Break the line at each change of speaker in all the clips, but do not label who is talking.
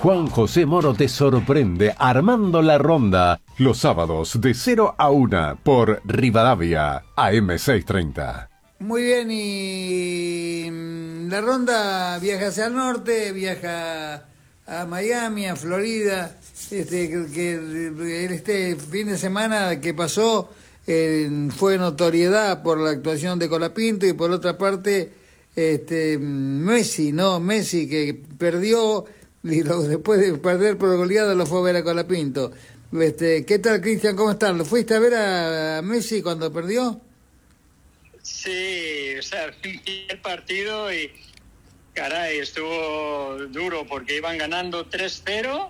Juan José Moro te sorprende armando la ronda los sábados de 0 a 1 por Rivadavia AM630.
Muy bien, y la ronda viaja hacia el norte, viaja a Miami, a Florida. Este fin de semana que pasó fue notoriedad por la actuación de Colapinto, y por otra parte Messi que perdió, y después de perder por goleada lo fue a ver a Colapinto. ¿Qué tal, Cristian? ¿Cómo estás? ¿Lo fuiste a ver a Messi cuando perdió?
Sí, o sea, vi el partido y caray, estuvo duro porque iban ganando 3-0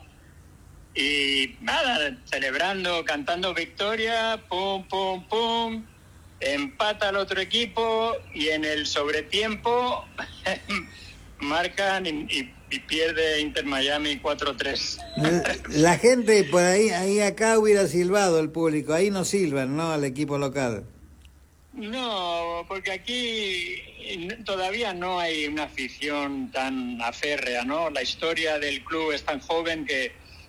y nada, celebrando, cantando victoria, pum, pum, pum, empata el otro equipo y en el sobretiempo marcan y pierde Inter Miami 4-3.
La gente por ahí acá hubiera silbado, el público, ahí no silban, ¿no? Al equipo local.
No, porque aquí todavía no hay una afición tan aférrea, ¿no? La historia del club es tan joven que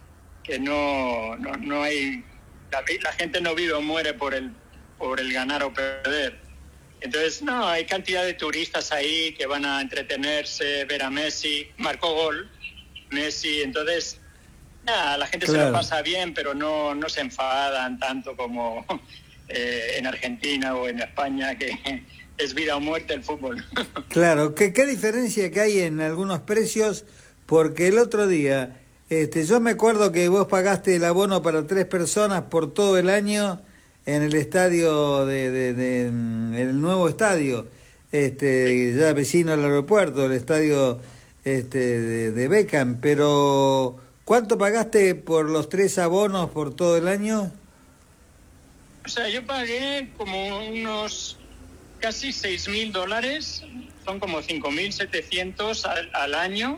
no hay... La gente no vive o muere por el ganar o perder. Entonces, no, hay cantidad de turistas ahí que van a entretenerse, ver a Messi, marcó gol Messi, entonces, nada, la gente se lo pasa bien, pero no se enfadan tanto como... en Argentina o en España, que es vida o muerte el fútbol.
Claro, ¿qué diferencia que hay en algunos precios? Porque el otro día, yo me acuerdo que vos pagaste el abono para 3 personas por todo el año en el estadio el nuevo estadio, ya vecino al aeropuerto, el estadio de Beckham, pero ¿cuánto pagaste por los 3 abonos por todo el año?
O sea, yo pagué como unos casi $6,000, son como 5,700 al año.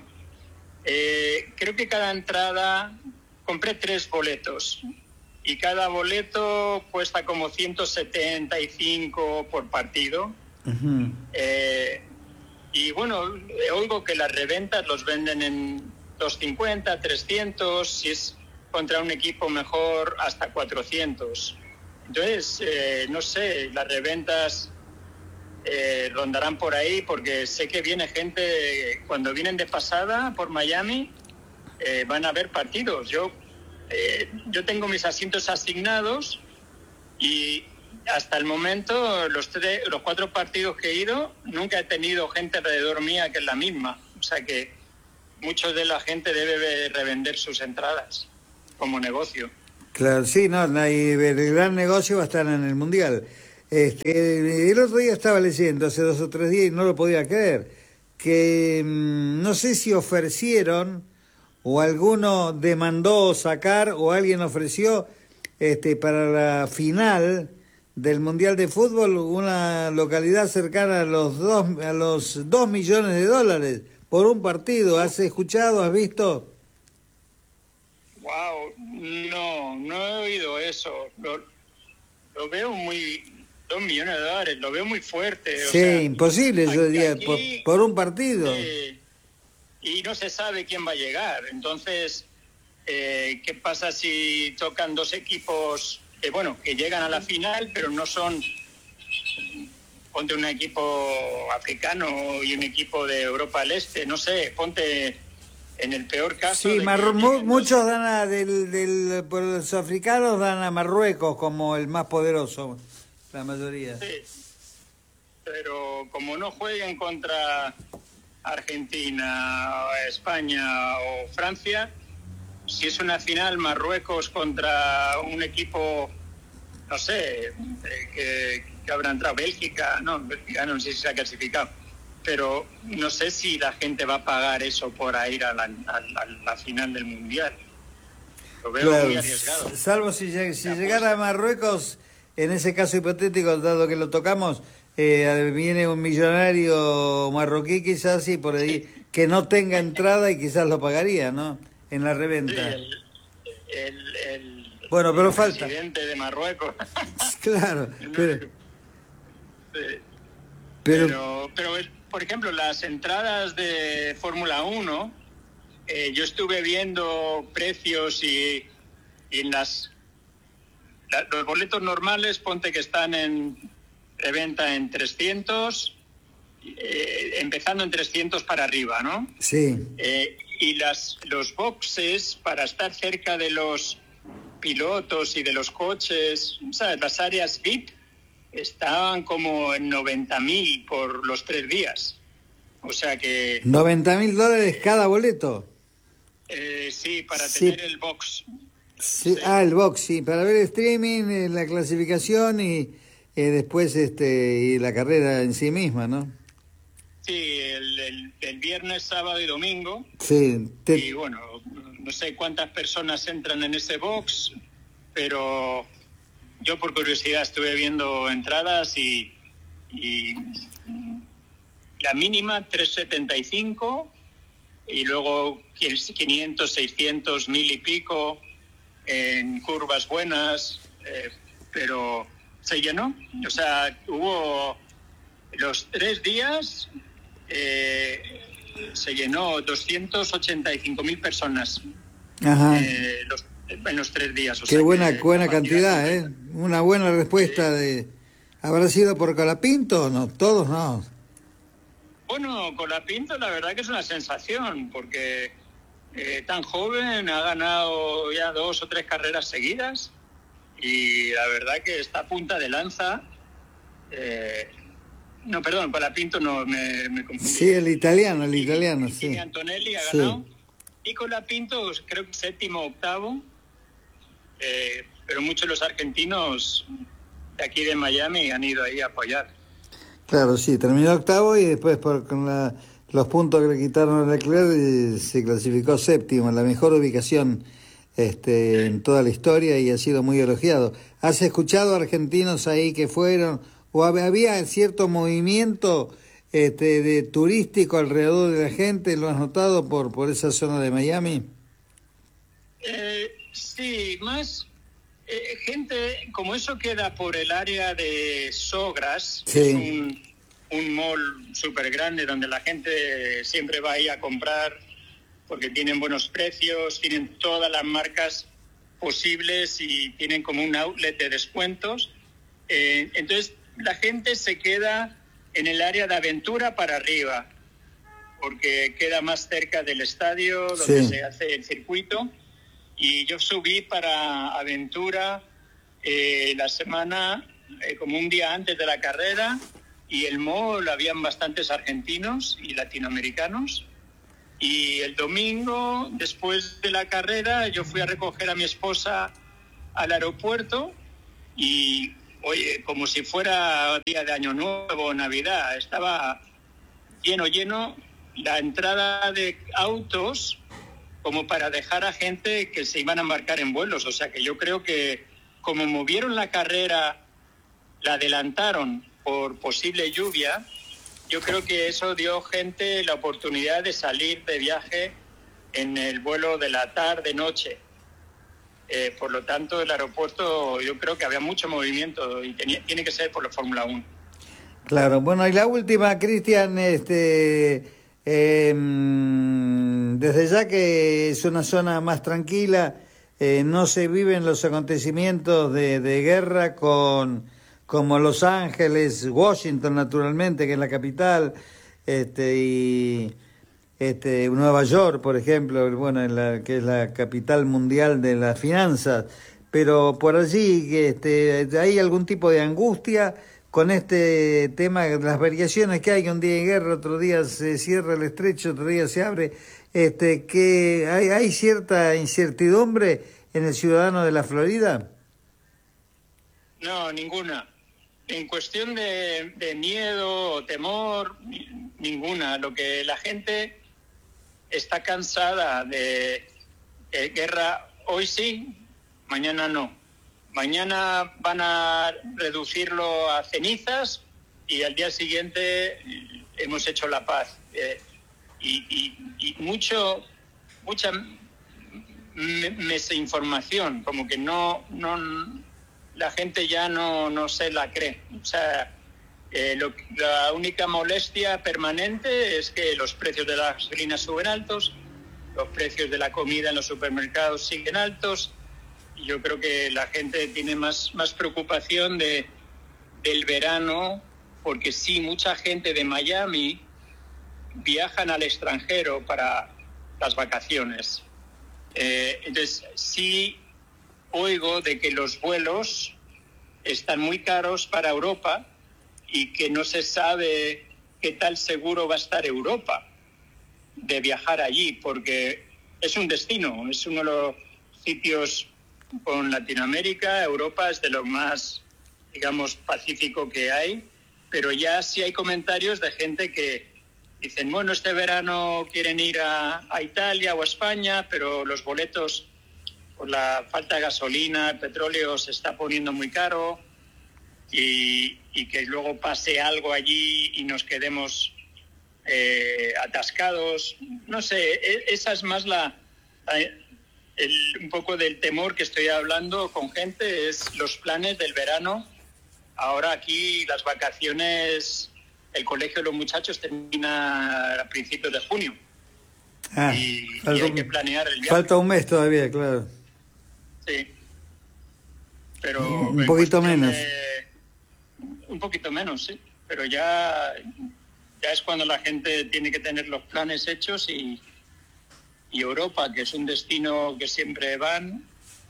Creo que cada entrada, compré 3 boletos y cada boleto cuesta como 175 por partido. Uh-huh. Y bueno, oigo que las reventas los venden en 250, 300, si es contra un equipo mejor hasta 400. Entonces, no sé, las reventas rondarán por ahí, porque sé que viene gente, cuando vienen de pasada por Miami, van a ver partidos. Yo tengo mis asientos asignados y hasta el momento, los 4 partidos que he ido, nunca he tenido gente alrededor mía que es la misma. O sea que mucho de la gente debe revender sus entradas como negocio.
Claro, sí, no, el gran negocio va a estar en el Mundial. El otro día estaba leyendo, hace 2 o 3 días, y no lo podía creer, que no sé si ofrecieron, o alguno demandó sacar, o alguien ofreció, para la final del Mundial de Fútbol, una localidad cercana a los 2 millones de dólares por un partido. ¿Has escuchado, has visto?
Wow, no he oído eso. Lo veo muy... $2 millones, lo veo muy fuerte.
Sí, sea, imposible, yo diría, por un partido.
Y no se sabe quién va a llegar. Entonces, ¿qué pasa si tocan 2 equipos que llegan a la final, pero no son... Ponte un equipo africano y un equipo de Europa del Este, no sé, ponte... En el peor caso...
Sí, muchos dan por los africanos dan a Marruecos como el más poderoso, la mayoría.
Sí, pero como no jueguen contra Argentina, España o Francia, si es una final Marruecos contra un equipo, no sé, que habrá entrado Bélgica, Bélgica no sé si se ha clasificado. Pero no sé si la gente va a pagar eso por ir a la final del Mundial. Lo veo muy arriesgado.
Salvo si llegara a Marruecos, en ese caso hipotético, dado que lo tocamos, viene un millonario marroquí quizás, y por ahí, que no tenga entrada y quizás lo pagaría, ¿no? En la reventa.
Sí, el
falta.
presidente de Marruecos.
Claro,
pero por ejemplo, las entradas de Fórmula 1 yo estuve viendo precios y en los boletos normales, ponte que están en reventa en 300, empezando en 300 para arriba, ¿no?
Sí.
Y los boxes, para estar cerca de los pilotos y de los coches, ¿sabes? Las áreas VIP estaban como en 90.000 por los 3 días. O sea que...
$90.000 cada boleto.
Sí, para
Sí.
tener el box.
Sí.
Sí.
El box, sí, para ver el streaming, la clasificación y después y la carrera en sí misma, ¿no?
Sí, el viernes, sábado y domingo.
Sí.
Y bueno, no sé cuántas personas entran en ese box, pero yo por curiosidad estuve viendo entradas y la mínima 375 y luego 500, 600, 1000 y pico en curvas buenas, pero se llenó. O sea, hubo los 3 días, se llenó 285.000 personas.
Ajá.
En los 3 días. O
Qué
sea
buena
que
cantidad, ¿eh? Una buena respuesta de... ¿Habrá sido por Colapinto? No, todos no.
Bueno, Colapinto la verdad que es una sensación, porque tan joven, ha ganado ya 2 o 3 carreras seguidas y la verdad que está a punta de lanza. No, perdón, Colapinto no, me confundí.
Sí, el italiano, sí.
Kimi Antonelli ha
Sí.
ganado. Y Colapinto creo que 7º, 8º, pero muchos de los argentinos de aquí de Miami han ido ahí a apoyar.
Claro, sí, terminó octavo y después con los puntos que le quitaron a Leclerc se clasificó 7º, la mejor ubicación en toda la historia y ha sido muy elogiado. ¿Has escuchado argentinos ahí que fueron o había cierto movimiento de turístico alrededor de la gente? ¿Lo has notado por esa zona de Miami?
Sí, más gente, como eso queda por el área de Sogras,
Sí.
que es un mall súper grande donde la gente siempre va ahí a comprar porque tienen buenos precios, tienen todas las marcas posibles y tienen como un outlet de descuentos. Entonces la gente se queda en el área de Aventura para arriba, porque queda más cerca del estadio donde
Sí.
se hace el circuito. Y yo subí para Aventura la semana, como un día antes de la carrera, y el mall habían bastantes argentinos y latinoamericanos. Y el domingo, después de la carrera, yo fui a recoger a mi esposa al aeropuerto y, oye, como si fuera día de Año Nuevo, Navidad, estaba lleno, la entrada de autos como para dejar a gente que se iban a embarcar en vuelos. O sea que yo creo que como movieron la carrera, la adelantaron por posible lluvia, yo creo que eso dio gente la oportunidad de salir de viaje en el vuelo de la tarde-noche. Por lo tanto, el aeropuerto, yo creo que había mucho movimiento y tiene que ser por la Fórmula 1.
Claro, bueno, y la última, Cristian, desde ya que es una zona más tranquila, no se viven los acontecimientos de guerra como Los Ángeles, Washington naturalmente, que es la capital, y Nueva York, por ejemplo, bueno, que es la capital mundial de las finanzas, pero por allí hay algún tipo de angustia con este tema, las variaciones que hay, que un día hay guerra, otro día se cierra el estrecho, otro día se abre, que hay cierta incertidumbre en el ciudadano de la Florida.
No, ninguna. En cuestión de miedo o temor, ninguna. Lo que la gente está cansada de guerra, hoy sí, mañana no. Mañana van a reducirlo a cenizas y al día siguiente hemos hecho la paz. Y mucha desinformación, como que no la gente ya no se la cree. O sea, la única molestia permanente es que los precios de la gasolina suben altos, los precios de la comida en los supermercados siguen altos, y yo creo que la gente tiene más preocupación del verano, porque sí, mucha gente de Miami viajan al extranjero para las vacaciones. Entonces, sí oigo de que los vuelos están muy caros para Europa y que no se sabe qué tal seguro va a estar Europa de viajar allí, porque es un destino, es uno de los sitios con Latinoamérica. Europa es de lo más, digamos, pacífico que hay, pero ya sí hay comentarios de gente que dicen, bueno, este verano quieren ir a Italia o a España, pero los boletos, por la falta de gasolina, el petróleo se está poniendo muy caro, y que luego pase algo allí y nos quedemos atascados. No sé, esa es más un poco del temor que estoy hablando con gente, es los planes del verano. Ahora aquí las vacaciones, el colegio de los muchachos termina a principios de junio. Y hay que planear el viaje.
Falta un mes todavía, claro.
Sí. Pero
un poquito menos.
Un poquito menos, sí. Pero ya es cuando la gente tiene que tener los planes hechos, y Europa, que es un destino que siempre van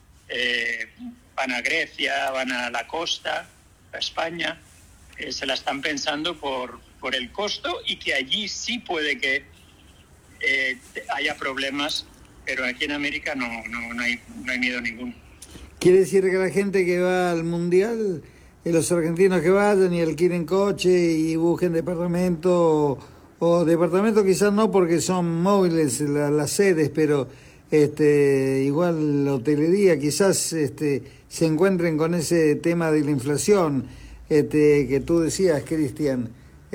a Grecia, van a la costa, a España, se la están pensando por el costo, y que allí sí puede que haya problemas, pero aquí en América no hay miedo ninguno.
¿Quiere decir que la gente que va al Mundial, los argentinos que vayan y alquilen coche y busquen departamento, o departamento quizás no porque son móviles las sedes, pero igual la hotelería, quizás se encuentren con ese tema de la inflación que tú decías, Cristian,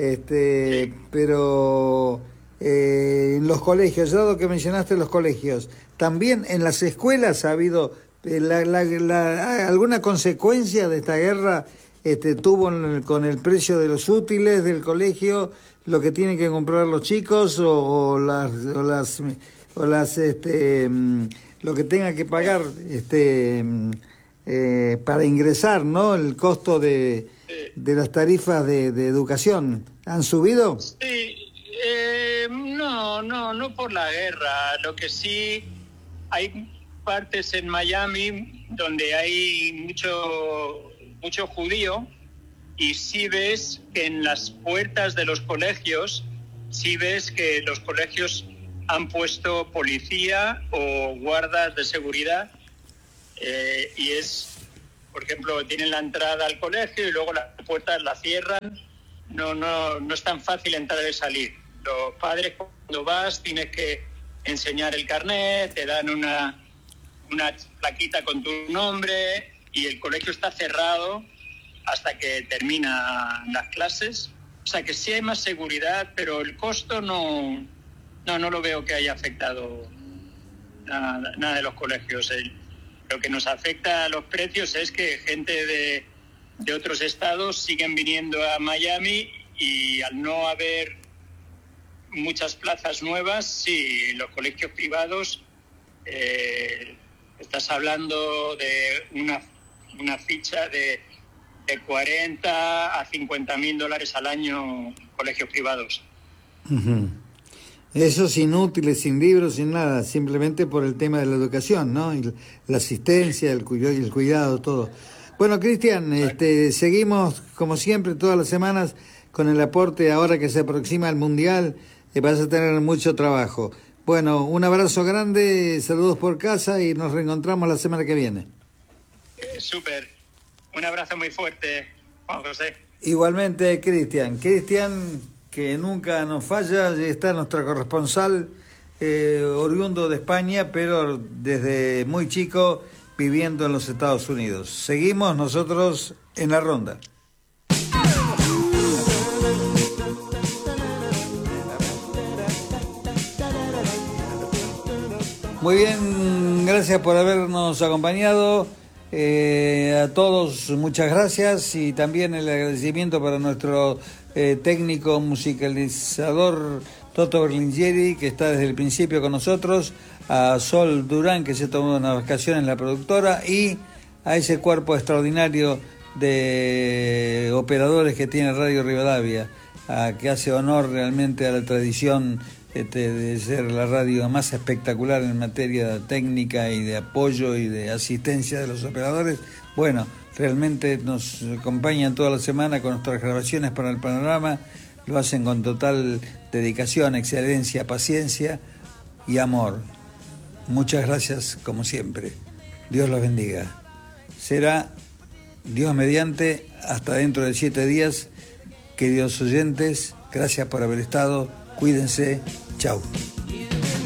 pero en los colegios, dado que mencionaste los colegios, también en las escuelas ha habido alguna consecuencia de esta guerra. Tuvo con el precio de los útiles del colegio, lo que tienen que comprar los chicos, o lo que tengan que pagar para ingresar, ¿no? El costo de las tarifas de educación, ¿han subido?
Sí, no por la guerra. Lo que sí, hay partes en Miami donde hay mucho judío, y sí ves que en las puertas de los colegios, sí ves que los colegios han puesto policía o guardas de seguridad, y es, por ejemplo, tienen la entrada al colegio y luego las puertas las cierran. No es tan fácil entrar y salir. Los padres, cuando vas, tienes que enseñar el carnet, te dan una plaquita con tu nombre, y el colegio está cerrado hasta que terminan las clases. O sea que sí hay más seguridad, pero el costo no lo veo que haya afectado nada de los colegios. Lo que nos afecta a los precios es que gente de otros estados siguen viniendo a Miami, y al no haber muchas plazas nuevas, sí, los colegios privados, estás hablando de una ficha de 40 a 50 mil dólares al año, colegios privados.
Uh-huh. Eso sin útiles, sin libros, sin nada, simplemente por el tema de la educación, ¿no? Y la asistencia, el cuidado, todo. Bueno, Cristian, seguimos como siempre todas las semanas con el aporte. Ahora que se aproxima el Mundial, vas a tener mucho trabajo. Bueno, un abrazo grande, saludos por casa, y nos reencontramos la semana que viene.
Súper. Un abrazo muy fuerte, Juan José.
Igualmente, Cristian, que nunca nos falla, está nuestro corresponsal, oriundo de España, pero desde muy chico viviendo en los Estados Unidos. Seguimos nosotros en la ronda. Muy bien, gracias por habernos acompañado. A todos muchas gracias, y también el agradecimiento para nuestro técnico musicalizador Toto Berlingieri, que está desde el principio con nosotros, a Sol Durán, que se tomó unas vacaciones, la productora, y a ese cuerpo extraordinario de operadores que tiene Radio Rivadavia, que hace honor realmente a la tradición de ser la radio más espectacular en materia técnica y de apoyo y de asistencia de los operadores. Bueno, realmente nos acompañan toda la semana con nuestras grabaciones para el Panorama, lo hacen con total dedicación, excelencia, paciencia y amor. Muchas gracias como siempre. Dios los bendiga. Será Dios mediante hasta dentro de 7 días. Queridos oyentes, gracias por haber estado. Cuídense. Chau.